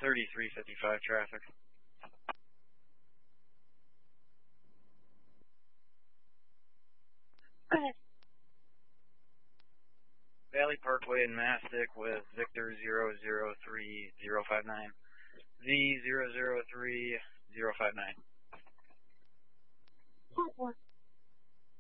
3355 traffic. Go ahead. Valley Parkway in Mastic with Victor 003059. V003059. 10-4.